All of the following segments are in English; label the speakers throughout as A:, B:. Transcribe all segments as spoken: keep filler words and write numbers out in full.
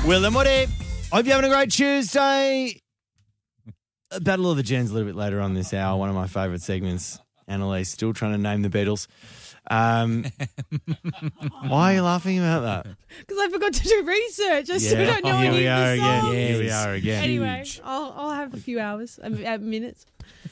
A: Will and Woody. Hope you're having a great Tuesday. Battle of the Gens a little bit later on this hour. One of my favourite segments. Annalise still trying to name the Beatles. Um, why are you laughing about that?
B: Because I forgot to do research. I
A: Yeah.
B: still don't know
A: Here
B: any
A: we
B: of
A: are
B: the
A: again.
B: songs.
A: Here we are again.
B: Anyway,
A: Huge.
B: I'll, I'll have a few hours, uh, uh, minutes.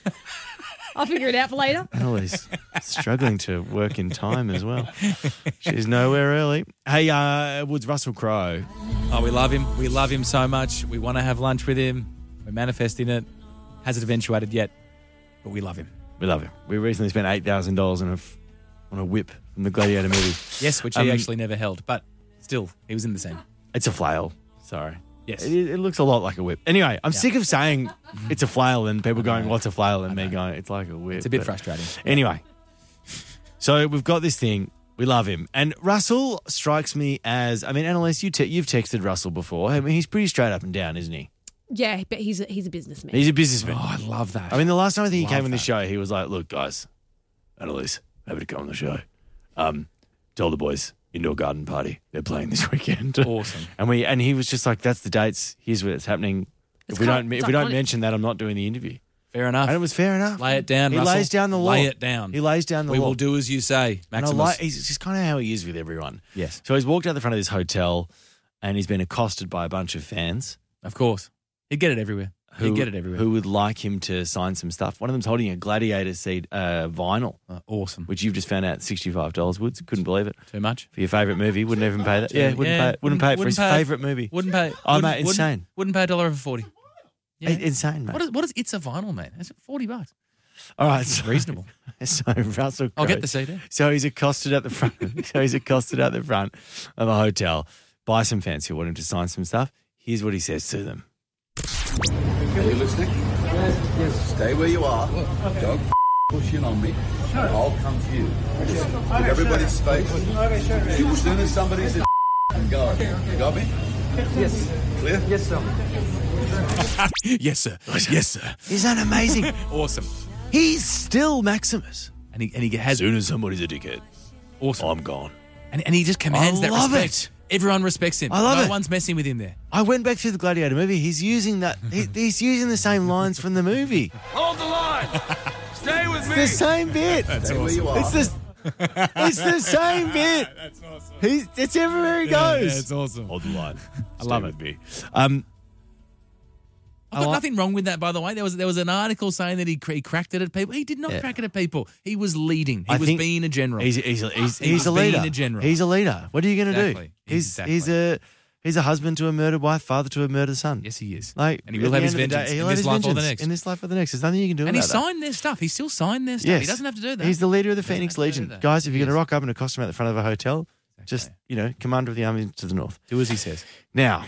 B: I'll figure it out for later.
A: Annalise struggling to work in time as well. She's nowhere early. Hey, uh, Woods, Russell Crowe.
C: Oh, we love him. We love him so much. We want to have lunch with him. We're manifesting it. Hasn't eventuated yet, but we love him.
A: We love him. We recently spent eight thousand dollars on a, on a whip from the Gladiator movie.
C: Yes, which he
A: Um,
C: actually never held, but still, he was in the scene.
A: It's a flail. Sorry.
C: Yes.
A: It, it looks a lot like a whip. Anyway, I'm sick of saying it's a flail and people going, what's a flail? And me going, it's like a whip.
C: It's a bit
A: But
C: frustrating.
A: Anyway, so we've got this thing. We love him. And Russell strikes me as, I mean, Annalise, you te- you've texted Russell before. I mean, he's pretty straight up and down, isn't he?
B: Yeah, but he's a, he's a businessman.
A: He's a businessman.
C: Oh, I love that.
A: I mean, the last time I think he
C: Love
A: came on the
C: that.
A: show, he was like, look, guys, Annalise, happy to come on the show. Um, tell the boys, indoor garden party. They're playing this weekend.
C: Awesome.
A: And we and he was just like, that's the dates. Here's what's happening.
B: It's
A: if we
B: kind-
A: don't
B: it's
A: if we don't
B: iconic.
A: mention that, I'm not doing the interview.
C: Fair enough.
A: And it was fair enough.
C: Lay it down,
A: He
C: Russell.
A: lays down the law.
C: Lay it down.
A: He lays down the
C: we
A: law.
C: will do as you say,
A: And I
C: Maximus.
A: like, he's just kind of how he is with everyone.
C: Yes.
A: So he's walked out the front of this hotel and he's been accosted by a bunch of fans
C: Of course. He'd get it everywhere.
A: who
C: He'd get it everywhere.
A: who would like him to sign some stuff. One of them's holding a Gladiator seed uh, vinyl,
C: Uh, awesome.
A: which you've just found out sixty-five dollars. Woods, couldn't believe it.
C: Too much?
A: For your favourite movie, wouldn't even pay that. Yeah, wouldn't
C: Yeah,
A: pay it. Wouldn't pay it for
C: wouldn't
A: his
C: pay it.
A: favourite movie.
C: Wouldn't pay.
A: Oh,
C: wouldn't-
A: mate, insane.
C: Wouldn't, wouldn't pay a dollar for forty. Yeah.
A: I- Insane, mate.
C: What is, what is It's a Vinyl, man? Is it forty bucks?
A: All right,
C: It's
A: so,
C: reasonable.
A: so Russell
C: I'll
A: Crowe-
C: get the C D.
A: So he's accosted at the front. so he's accosted at the front of a hotel by some fans who want him to sign some stuff. Here's what he says to them.
D: Are you listening? Yes, yes. Stay where you are. Don't push in on me. I'll come to you. Just give everybody's space. As soon as somebody's in, go. You got me? Yes. Clear? Yes, sir.
C: Yes, sir. Yes, sir.
A: Isn't that amazing?
C: Awesome.
A: He's still Maximus.
C: And he and he has
A: As soon as somebody's a dickhead,
C: awesome.
A: I'm gone.
C: And, and he just commands
A: I
C: that
A: love
C: respect. Everyone respects him.
A: I love
C: no
A: it.
C: one's messing with him there.
A: I went back through the Gladiator movie. He's using that. He, he's using the same lines from the movie.
E: Hold the line. Stay with
A: It's the same bit.
D: Stay where you are.
A: It's the it's the same bit.
C: That's awesome.
A: He's it's everywhere he goes.
C: it's awesome.
A: Hold the line.
C: I love
A: Stay with me. Um,
C: I've got
A: I like-
C: nothing wrong with that, by the way. There was there was an article saying that he, cr- he cracked it at people. He did not
A: Yeah.
C: crack it at people. He was leading. He
A: I
C: was
A: think
C: being a general.
A: He's he's a, he's,
C: He
A: he's
C: was
A: a leader.
C: being a general.
A: He's a leader. What are you going to
C: Exactly.
A: do? He's
C: Exactly.
A: he's a he's a husband to a murdered wife, father to a murdered son.
C: yes, he is.
A: Like,
C: and he
A: at
C: will
A: the
C: have his
A: end of the day,
C: vengeance
A: he'll
C: in
A: have
C: this
A: his
C: life or the
A: vengeance
C: next.
A: In this life or the next. There's nothing you can do
C: And he
A: about that.
C: signed their stuff. He still signed their stuff.
A: Yes.
C: He doesn't have to do that.
A: He's the leader of the
C: Doesn't
A: Phoenix
C: have to do
A: Legion.
C: that.
A: Guys, if you're going
C: Yes.
A: to rock up in a costume at the front of a hotel, just, you know, commander of the army to the north.
C: Do as he says.
A: Now,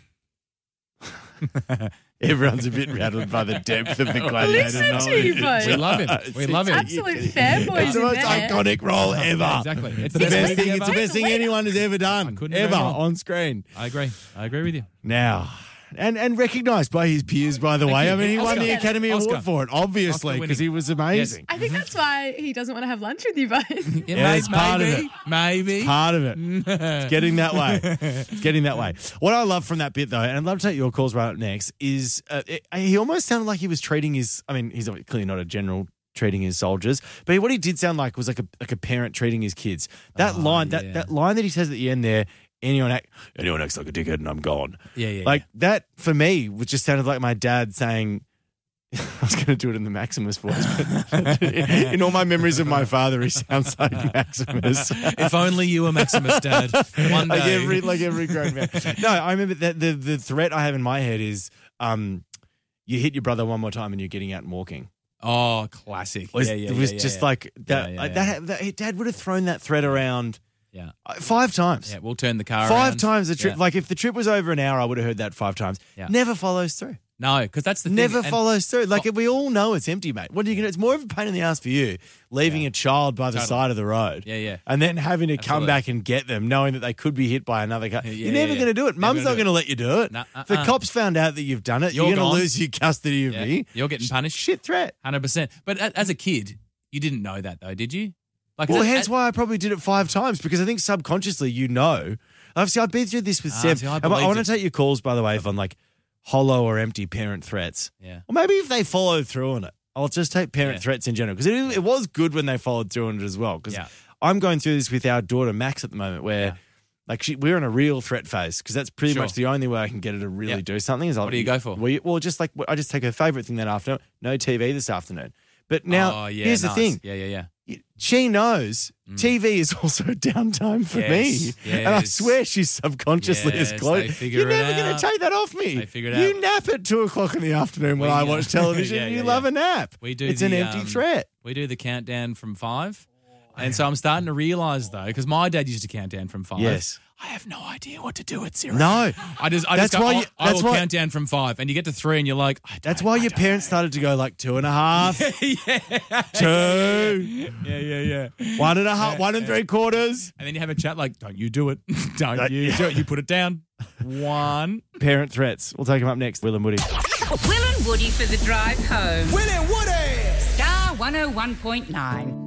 A: everyone's a bit rattled by the depth of the Gladiator
B: Listen to
A: knowledge.
B: you both.
C: We love him. We love him.
B: Absolute fanboys
A: It's the
B: in
A: most
B: there.
A: iconic role ever.
C: Yeah, exactly. It's
A: the
C: the
A: best
C: best
A: thing.
C: thing
A: It's the
C: ever.
A: best thing anyone has ever done,
C: couldn't
A: ever
C: agree more.
A: on screen.
C: I agree. I agree with you.
A: Now, and and recognised by his peers, by the way.
C: you.
A: I mean, he won
C: Oscar.
A: the Academy
C: Oscar.
A: Award for it, obviously,
C: Oscar
A: because he
C: winning.
A: was amazing.
B: I think that's why he doesn't want to have lunch with you both.
C: Yeah,
A: Yeah, it's
C: maybe,
A: part of it.
C: Maybe.
A: Part of it. It's getting that way. It's getting that way. What I love from that bit, though, and I'd love to take your calls right up next, is uh, it, he almost sounded like he was treating his, I mean, he's clearly not a general treating his soldiers, but what he did sound like was like a like a parent treating his kids. That
C: Oh,
A: line,
C: yeah.
A: that, that line that he says at the end there, anyone act, anyone acts like a dickhead and I'm gone.
C: Yeah, yeah.
A: Like that, for me, which just sounded like my dad saying, I was going to do it in the Maximus voice, but in all my memories of my father, he sounds like Maximus.
C: If only you were Maximus, Dad. One day.
A: like every like every grown man. No, I remember that the the threat I have in my head is um, you hit your brother one more time and you're getting out and walking.
C: Oh, classic.
A: It was,
C: yeah, yeah,
A: it was
C: yeah,
A: just
C: yeah.
A: like that.
C: Yeah, yeah,
A: like,
C: yeah.
A: that, that. Dad would have thrown that threat around
C: Yeah.
A: uh, five times.
C: Yeah, we'll turn the car
A: Five
C: around.
A: times the trip.
C: Yeah.
A: Like if the trip was over an hour, I would have heard that five times.
C: Yeah.
A: Never follows through.
C: No, because that's the thing.
A: Never
C: And-
A: follows through. Like we all know it's empty, mate. What are you gonna? It's more of a pain in the ass for you leaving
C: Yeah.
A: a child by the
C: Totally.
A: side of the road.
C: Yeah, yeah.
A: And then having to come
C: Absolutely.
A: back and get them, knowing that they could be hit by another car.
C: Yeah,
A: you're never
C: yeah,
A: going to do it.
C: Never
A: Mum's
C: gonna
A: not
C: do
A: going to let you do it.
C: Nah,
A: If the
C: uh-uh.
A: cops found out that you've done it, you're,
C: You're
A: going to
C: gone.
A: lose your custody of
C: Yeah,
A: me.
C: You're getting punished.
A: Shit threat.
C: one hundred percent. But a- as a kid, you didn't know that, though, did you? Like,
A: Well,
C: is it-
A: hence why I probably did it five times because I think subconsciously you know Obviously, I've been through this with
C: Ah,
A: Sam.
C: see, I
A: And I,
C: believed
A: want to
C: it.
A: take your calls, by the way, on like hollow or empty parent threats.
C: Yeah.
A: Or maybe if they follow through on it. I'll just take parent
C: Yeah.
A: threats in general because it, it was good when they followed through on it as well. Because
C: Yeah.
A: I'm going through this with our daughter Max at the moment, where
C: Yeah.
A: like she, we're in a real threat phase because that's pretty
C: Sure.
A: much the only way I can get her to really
C: Yeah.
A: do something. Is
C: What do you go for?
A: We, well, just like I just take her favorite thing that afternoon. No T V this afternoon. But now
C: oh, yeah,
A: here's
C: nice.
A: the thing.
C: Yeah, yeah, yeah.
A: She knows T V is also downtime for
C: Yes,
A: me. And I
C: yes.
A: swear she's subconsciously
C: Yes,
A: is close.
C: they figure
A: You're
C: it
A: never going
C: out.
A: to take that off me.
C: They figure it
A: you
C: out.
A: nap at two o'clock in the afternoon when
C: We-
A: I watch television.
C: Yeah,
A: you
C: yeah,
A: love
C: yeah.
A: a nap.
C: We do
A: It's
C: the,
A: an empty
C: um,
A: threat.
C: We do the countdown from five. And so I'm starting to realise, though, because my dad used to count down from five.
A: Yes.
C: I have no idea what to do at zero.
A: No.
C: I just, I
A: That's
C: just go,
A: why
C: I,
A: you-
C: I
A: that's
C: will
A: why-
C: count down from five. And you get to three and you're like, I don't,
A: That's why
C: I
A: your
C: don't
A: parents started to go like two and a half,
C: yeah.
A: two,
C: Yeah, yeah, yeah.
A: one and a half, one and three quarters.
C: And then you have a chat like, don't you do it. don't
A: That-
C: you do it. You put it down. One.
A: Parent threats. We'll take them up next. Will and Woody.
F: Will and Woody for the drive home.
E: Will and Woody!
F: Star one oh one point nine.